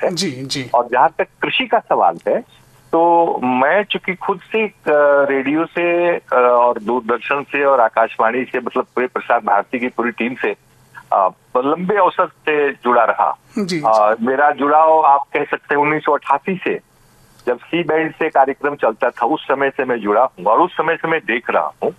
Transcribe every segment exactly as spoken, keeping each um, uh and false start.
है जी जी। और जहाँ तक कृषि का सवाल है तो मैं चूंकि खुद से रेडियो से और दूरदर्शन से और आकाशवाणी से, मतलब पूरे प्रसार भारती की पूरी टीम से लंबे अवसर से जुड़ा रहा। जी, आ, मेरा जुड़ाव आप कह सकते हैं उन्नीस सौ अट्ठासी से, जब सी बैंड से कार्यक्रम चलता था, उस समय से मैं जुड़ा हूँ और उस समय से मैं देख रहा हूँ।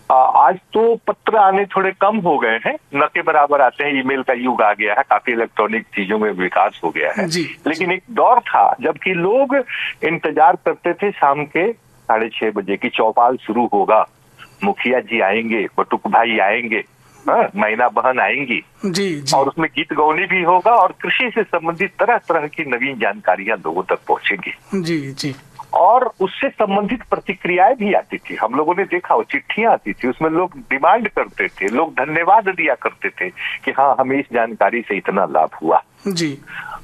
आज तो पत्र आने थोड़े कम हो गए हैं, न के बराबर आते हैं, ईमेल का युग आ गया है, काफी इलेक्ट्रॉनिक चीजों में विकास हो गया है। जी, लेकिन एक दौर था जबकि लोग इंतजार करते थे शाम के साढ़े छह बजे की चौपाल शुरू होगा, मुखिया जी आएंगे, बटुक भाई आएंगे, मैना बहन आएंगी जी, जी। और उसमें गीत गौनी भी होगा और कृषि से संबंधित तरह तरह की नवीन जानकारियां लोगों तक पहुंचेंगी। जी जी। और उससे संबंधित प्रतिक्रियाएं भी आती थी, हम लोगों ने देखा, वो चिट्ठियां आती थी, उसमें लोग डिमांड करते थे, लोग धन्यवाद दिया करते थे कि हाँ हमें इस जानकारी से इतना लाभ हुआ। जी।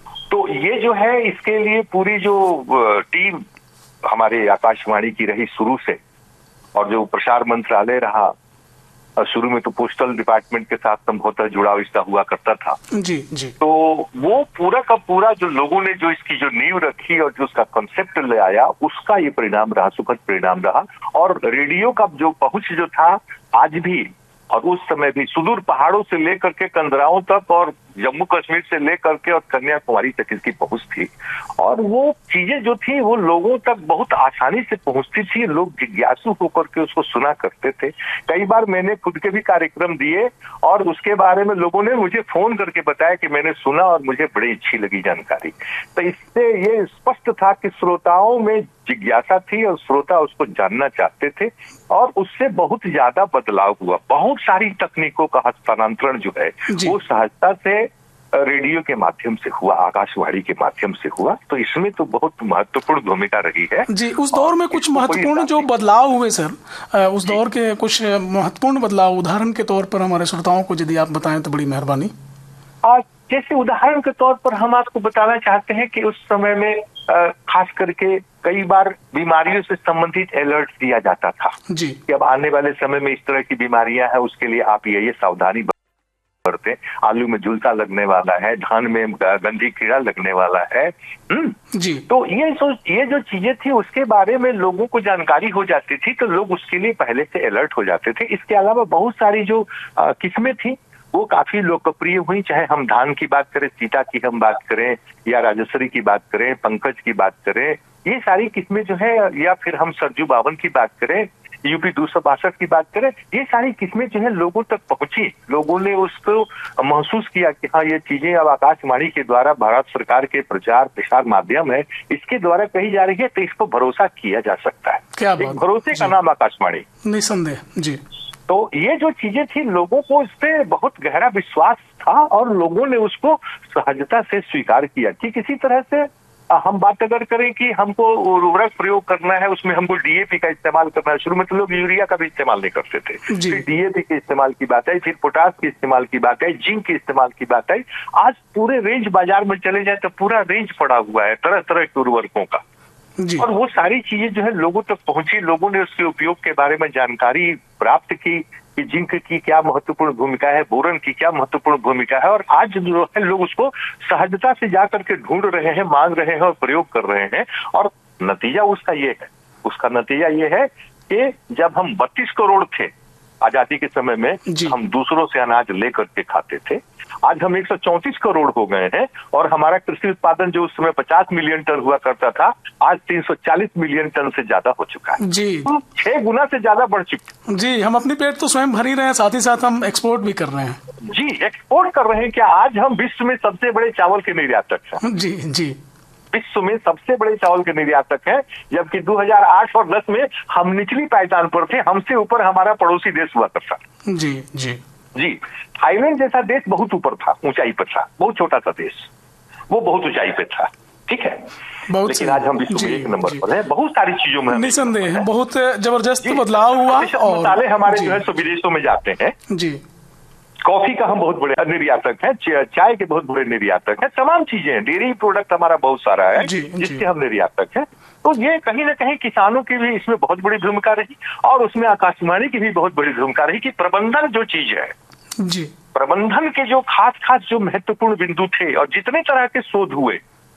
तो ये जो है, इसके लिए पूरी जो टीम हमारे आकाशवाणी की रही शुरू से, और जो प्रसार मंत्रालय रहा, शुरू में तो पोस्टल डिपार्टमेंट के साथ संभवतः जुड़ाव इसका हुआ करता था। जी जी। तो वो पूरा का पूरा जो लोगों ने जो इसकी जो नींव रखी और जो उसका कॉन्सेप्ट ले आया, उसका ये परिणाम रहा, सुखद परिणाम रहा। और रेडियो का जो पहुंच जो था आज भी और उस समय भी, सुदूर पहाड़ों से लेकर के कंदराओं तक और जम्मू कश्मीर से लेकर के और कन्याकुमारी तक इसकी पहुंच थी। और वो चीजें जो थी वो लोगों तक बहुत आसानी से पहुंचती थी, लोग जिज्ञासु होकर के उसको सुना करते थे। कई बार मैंने खुद के भी कार्यक्रम दिए और उसके बारे में लोगों ने मुझे फोन करके बताया कि मैंने सुना और मुझे बड़ी अच्छी लगी जानकारी। तो इससे ये स्पष्ट था कि श्रोताओं में जिज्ञासा थी और श्रोता उसको जानना चाहते थे और उससे बहुत ज्यादा बदलाव हुआ। बहुत सारी तकनीकों का हस्तांतरण जो है वो सहजता से रेडियो के माध्यम से हुआ, आकाशवाणी के माध्यम से हुआ। तो इसमें तो बहुत महत्वपूर्ण भूमिका रही है। जी, उस दौर में कुछ महत्वपूर्ण जो बदलाव हुए सर, उस दौर के कुछ महत्वपूर्ण बदलाव उदाहरण के तौर पर हमारे श्रोताओं को यदि आप बताएं तो बड़ी मेहरबानी। जैसे उदाहरण के तौर पर हम आपको बताना चाहते हैं कि उस समय में खास करके कई बार बीमारियों से संबंधित अलर्ट दिया जाता था जी। कि अब आने वाले समय में इस तरह की बीमारियां हैं, उसके लिए आप ये ये सावधानी बरतें, आलू में झुलसा लगने वाला है, धान में गंधी कीड़ा लगने वाला है। जी। तो ये जो ये जो चीजें थी उसके बारे में लोगों को जानकारी हो जाती थी, तो लोग उसके लिए पहले से अलर्ट हो जाते थे। इसके अलावा बहुत सारी जो किस्में थी वो काफी लोकप्रिय हुई, चाहे हम धान की बात करें, सीता की हम बात करें, या राजश्री की बात करें, पंकज की बात करें, ये सारी किस्में जो है, या फिर हम सरजू बावन की बात करें, यूपी दो सौ बासठ की बात करें, ये सारी किस्में जो है लोगों तक पहुंची। लोगों ने उसको महसूस किया कि हाँ ये चीजें अब आकाशवाणी के द्वारा, भारत सरकार के प्रचार प्रसार माध्यम है, इसके द्वारा कही जा रही है, तो इसको भरोसा किया जा सकता है। क्या एक भरोसे का नाम आकाशवाणी, निसंदेह। जी। तो ये जो चीजें थी लोगों को इस पे बहुत गहरा विश्वास था और लोगों ने उसको सहजता से स्वीकार किया। कि किसी तरह से हम बात अगर करें कि हमको उर्वरक प्रयोग करना है, उसमें हमको डीएपी का इस्तेमाल करना है, शुरू में तो लोग यूरिया का भी इस्तेमाल नहीं करते थे, फिर डीएपी के इस्तेमाल की बात है, फिर पोटास के इस्तेमाल की बात है, जिंक के इस्तेमाल की बात है। आज पूरे रेंज बाजार में चले जाए तो पूरा रेंज पड़ा हुआ है तरह तरह के उर्वरकों का। और वो सारी चीजें जो है लोगों तक पहुंची, लोगों ने उसके उपयोग के बारे में जानकारी प्राप्त की कि जिंक की क्या महत्वपूर्ण भूमिका है, बोरन की क्या महत्वपूर्ण भूमिका है। और आज जो है लोग उसको सहजता से जाकर के ढूंढ रहे हैं, मांग रहे हैं और प्रयोग कर रहे हैं। और नतीजा उसका ये है उसका नतीजा ये है कि जब हम बत्तीस करोड़ थे आजादी के समय में, हम दूसरों से अनाज लेकर के खाते थे, आज हम एक सौ चौंतीस करोड़ हो गए हैं और हमारा कृषि उत्पादन जो उस समय पचास मिलियन टन हुआ करता था, आज तीन सौ चालीस मिलियन टन से ज्यादा हो चुका है। जी। तो छह गुना से ज्यादा बढ़ चुके। जी, हम अपनी पेट तो स्वयं भर ही रहे हैं, साथ ही साथ हम एक्सपोर्ट भी कर रहे हैं। जी, एक्सपोर्ट कर रहे हैं। क्या आज हम विश्व में सबसे बड़े चावल के निर्यातक हैं? जी जी। विश्व में सबसे बड़े चावल के निर्यातक हैं, जबकि दो हज़ार आठ और दस में हम निचली पायदान पर थे, हमसे ऊपर हमारा पड़ोसी देश हुआ करता। जी जी जी। थाईलैंड जैसा देश बहुत ऊपर था, ऊंचाई पर था, बहुत छोटा सा देश, वो बहुत ऊंचाई पे था। ठीक है, लेकिन आज हम विश्व में एक नंबर पर हैं। बहुत सारी चीजों में निसंदेह बहुत जबरदस्त बदलाव हुआ। और मसाले हमारे जो है सो विदेशों में जाते हैं। जी। कॉफी का हम बहुत बड़े निर्यातक हैं, चाय के बहुत बड़े निर्यातक हैं, तमाम चीजें हैं, डेयरी प्रोडक्ट हमारा बहुत सारा है जिसके हम निर्यातक हैं। तो ये कहीं ना कहीं किसानों की भी इसमें बहुत बड़ी भूमिका रही और उसमें आकाशवाणी की भी बहुत बड़ी भूमिका रही कि प्रबंधन जो चीज है, जी, प्रबंधन के जो खास खास जो महत्वपूर्ण बिंदु थे और जितने तरह के शोध हुए